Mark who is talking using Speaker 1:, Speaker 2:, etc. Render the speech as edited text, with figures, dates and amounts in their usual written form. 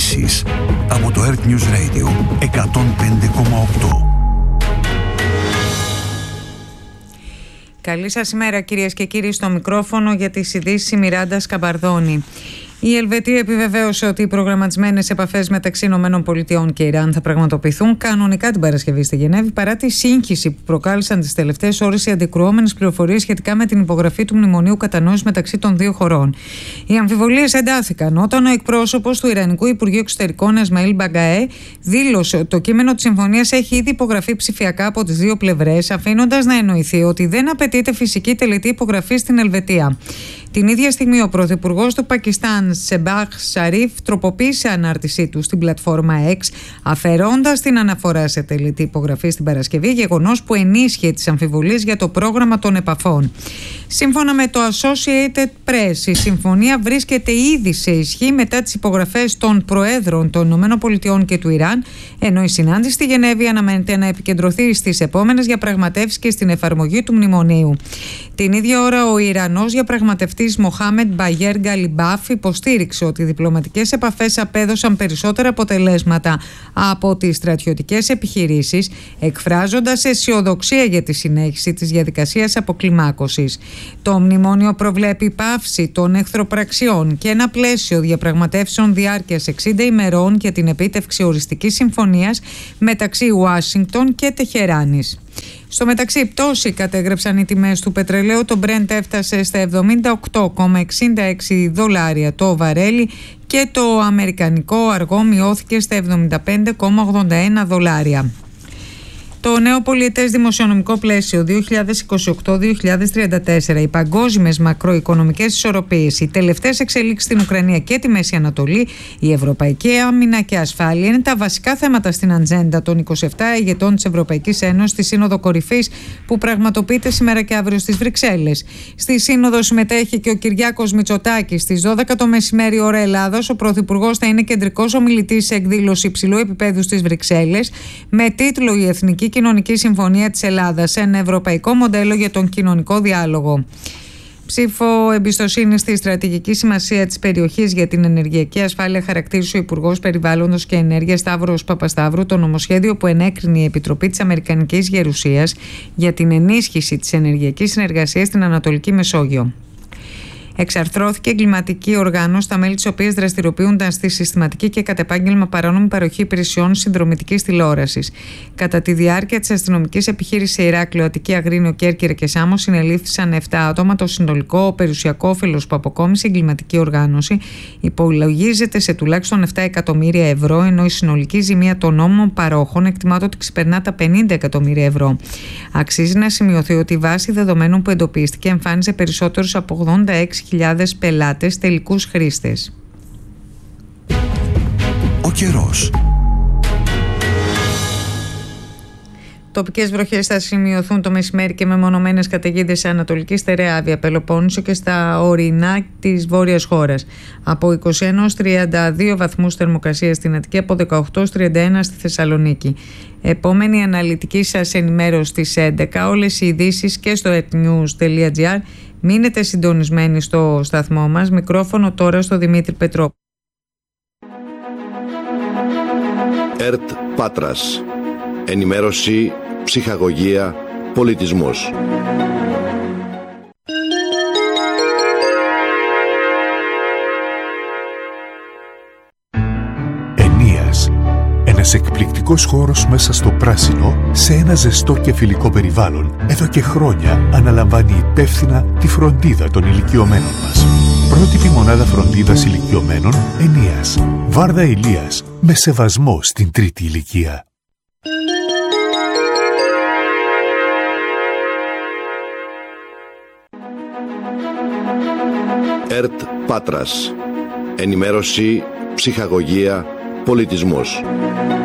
Speaker 1: Ειδήσεις από το Earth News Radio 105,8.
Speaker 2: Καλή σας ημέρα κυρίες και κύριοι, στο μικρόφωνο για τις ειδήσεις η Μιράντα Σκαμπαρδόνη. Η Ελβετία επιβεβαίωσε ότι οι προγραμματισμένες επαφές μεταξύ ΗΠΑ και Ιράν θα πραγματοποιηθούν κανονικά την Παρασκευή στη Γενέβη, παρά τη σύγχυση που προκάλεσαν τις τελευταίες ώρες οι αντικρουόμενες πληροφορίες σχετικά με την υπογραφή του Μνημονίου Κατανόησης μεταξύ των δύο χωρών. Οι αμφιβολίες εντάθηκαν όταν ο εκπρόσωπος του Ιρανικού Υπουργείου Εξωτερικών, Εσμαήλ Μπαγκαέ, δήλωσε ότι το κείμενο της συμφωνίας έχει ήδη υπογραφεί ψηφιακά από τις δύο πλευρές, αφήνοντας να εννοηθεί ότι δεν απαιτείται φυσική τελετή υπογραφή στην Ελβετία. Την ίδια στιγμή, ο πρωθυπουργός του Πακιστάν, Σεμπάχ Σαρίφ, τροποποίησε ανάρτησή του στην πλατφόρμα X, αφαιρώντας την αναφορά σε τελετή υπογραφή στην Παρασκευή, γεγονός που ενίσχυε τις αμφιβολίες για το πρόγραμμα των επαφών. Σύμφωνα με το Associated Press, η συμφωνία βρίσκεται ήδη σε ισχύ μετά τις υπογραφές των Προέδρων των ΗΠΑ και του Ιράν, ενώ η συνάντηση στη Γενέβη αναμένεται να επικεντρωθεί στις επόμενες διαπραγματεύσεις και στην εφαρμογή του μνημονίου. Την ίδια ώρα, ο Ιρανός διαπραγματευτής Μοχάμεντ Μπαγέρ Γκαλιμπάφ υποστήριξε ότι οι διπλωματικές επαφές απέδωσαν περισσότερα αποτελέσματα από τις στρατιωτικές επιχειρήσεις, εκφράζοντας αισιοδοξία για τη συνέχιση της διαδικασίας αποκλιμάκωσης. Το μνημόνιο προβλέπει πάυση των εχθροπραξιών και ένα πλαίσιο διαπραγματεύσεων διάρκειας 60 ημερών για την επίτευξη οριστικής συμφωνίας μεταξύ Ουάσιγκτον και Τεχεράνης. Στο μεταξύ, πτώση κατέγραψαν οι τιμές του πετρελαίου. Το Brent έφτασε στα $78,66 το βαρέλι και το αμερικανικό αργό μειώθηκε στα $75,81. Το νέο πολιετές δημοσιονομικό πλαίσιο 2028-2034, οι παγκόσμιες μακροοικονομικές ισορροπίες, οι τελευταίες εξελίξεις στην Ουκρανία και τη Μέση Ανατολή, η ευρωπαϊκή άμυνα και ασφάλεια είναι τα βασικά θέματα στην ατζέντα των 27 ηγετών της Ευρωπαϊκής Ένωσης στη Σύνοδο Κορυφής που πραγματοποιείται σήμερα και αύριο στις Βρυξέλλες. Στη Σύνοδο συμμετέχει και ο Κυριάκος Μητσοτάκης. Στις 12 το μεσημέρι ώρα Ελλάδος, ο Πρωθυπουργός θα είναι κεντρικός ομιλητής σε εκδήλωση υψηλού επίπεδου στις Βρυξέλλες με τίτλο «Η Εθνική Κοινωνική Συμφωνία της Ελλάδας, ένα ευρωπαϊκό μοντέλο για τον κοινωνικό διάλογο». Ψήφο εμπιστοσύνη στη στρατηγική σημασία της περιοχής για την ενεργειακή ασφάλεια χαρακτήρισε ο Υπουργός Περιβάλλοντος και Ενέργειας Σταύρος Παπασταύρου το νομοσχέδιο που ενέκρινε η Επιτροπή της Αμερικανικής Γερουσίας για την ενίσχυση της ενεργειακής συνεργασίας στην Ανατολική Μεσόγειο. Εξαρθρώθηκε εγκληματική οργάνωση, τα μέλη της οποίας δραστηριοποιούνταν στη συστηματική και κατ' επάγγελμα παράνομη παροχή υπηρεσιών συνδρομητικής τηλεόρασης. Κατά τη διάρκεια της αστυνομικής επιχείρησης σε Ηράκλειο, Αττική, Αγρίνιο, Κέρκυρα και Σάμο, συνελήφθησαν 7 άτομα. Το συνολικό περιουσιακό όφελος που αποκόμισε η εγκληματική οργάνωση υπολογίζεται σε τουλάχιστον 7 εκατομμύρια ευρώ, ενώ η συνολική ζημία των νόμιμων παρόχων εκτιμάται ότι ξεπερνά τα 50 εκατομμύρια ευρώ. Αξίζει να σημειωθεί ότι η βάση δεδομένων που εντοπίστηκε εμφάνιζε περισσότερους από 86.000 πελάτες τελικούς χρήστες.
Speaker 1: Ο καιρός.
Speaker 2: Τοπικές βροχές θα σημειωθούν το μεσημέρι και μεμονωμένες καταιγίδες σε Ανατολική Στερεά Άββοια, Πελοπόννησο και στα ορεινά της βόρειας χώρας. Από 21 ως 32 βαθμούς θερμοκρασία στην Αττική, από 18 ως 31 στη Θεσσαλονίκη. Επόμενη αναλυτική σας ενημέρωση στις 11. Όλες οι ειδήσεις και στο earthnews.gr. Μείνετε συντονισμένοι στο σταθμό μας. Μικρόφωνο τώρα στο Δημήτρη Πετρόπουλο.
Speaker 3: ΕΡΤ Πάτρας. Ενημέρωση, ψυχαγωγία, πολιτισμός.
Speaker 4: Ενίας. Ένας εκπληκτικός χώρος μέσα στο πράσινο, σε ένα ζεστό και φιλικό περιβάλλον, εδώ και χρόνια αναλαμβάνει υπεύθυνα τη φροντίδα των ηλικιωμένων μας. Πρότυπη μονάδα φροντίδας ηλικιωμένων Ενίας. Βάρδα Ηλίας, με σεβασμό στην τρίτη ηλικία.
Speaker 3: ΕΡΤ Πάτρας. Ενημέρωση, ψυχαγωγία, πολιτισμός.